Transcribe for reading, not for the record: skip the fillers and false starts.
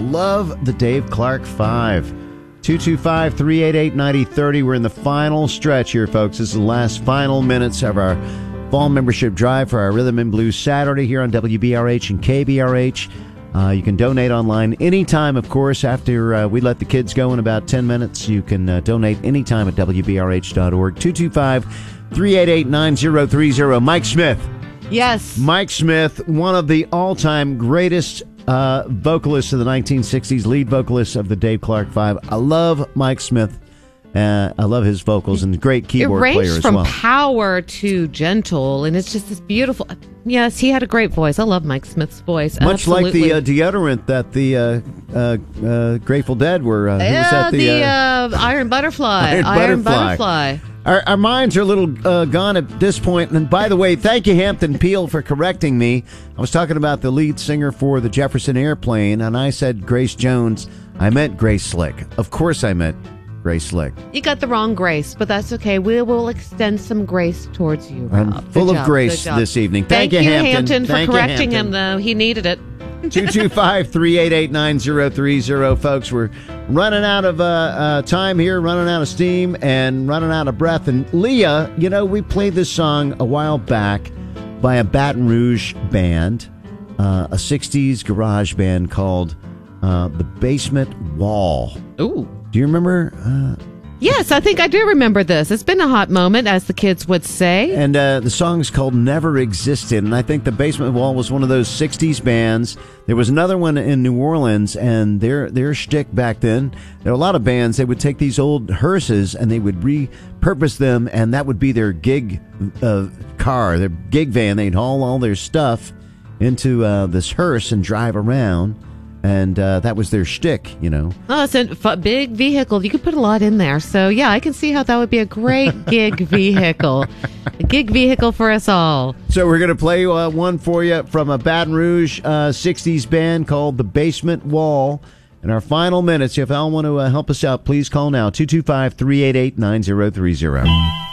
love the Dave Clark 5. 225-388-9030. We're in the final stretch here, folks. This is the last final minutes of our fall membership drive for our Rhythm and Blues Saturday here on WBRH and KBRH. You can donate online anytime, of course. After we let the kids go in about 10 minutes, you can donate anytime at WBRH.org. 225-388-9030. Mike Smith. Yes. Mike Smith, one of the all-time greatest vocalists of the 1960s, lead vocalist of the Dave Clark 5. I love Mike Smith. I love his vocals, and great keyboard player as well. It ranged from power to gentle, and it's just this beautiful. Yes, he had a great voice. I love Mike Smith's voice. Much Absolutely. like the deodorant that the Grateful Dead were. Who was that? The Iron Butterfly. Iron Butterfly. Our minds are a little gone at this point. And by the way, thank you, Hampton Peel, for correcting me. I was talking about the lead singer for the Jefferson Airplane, and I said Grace Jones. I meant Grace Slick. Of course I meant Grace Slick. You got the wrong Grace, but that's okay. We will extend some grace towards you, Rob. I'm full of grace this evening. Thank you, Hampton, for Thank you, correcting Hampton. him, though. He needed it. 225-388-9030, folks. We're running out of time here, running out of steam, and running out of breath. And Leah, you know, we played this song a while back by a Baton Rouge band, a 60s garage band called The Basement Wall. Ooh. Do you remember? Yes, I think I do remember this. It's been a hot moment, as the kids would say. And the song's called Never Existed. And I think the Basement Wall was one of those 60s bands. There was another one in New Orleans, and their shtick back then, there were a lot of bands, they would take these old hearses and they would repurpose them, and that would be their gig car, their gig van. They'd haul all their stuff into this hearse and drive around. And that was their shtick, you know. Oh, it's a big vehicle. You could put a lot in there. So, yeah, I can see how that would be a great gig vehicle. A gig vehicle for us all. So we're going to play one for you from a Baton Rouge 60s band called The Basement Wall. In our final minutes, if y'all want to help us out, please call now, 225-388-9030.